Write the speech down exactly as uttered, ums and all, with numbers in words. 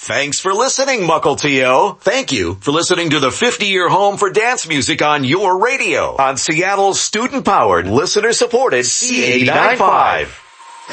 Thanks for listening, Mukilteo. Thank you for listening to the fifty-year home for dance music on your radio on Seattle's student-powered, listener-supported C eighty-nine point five.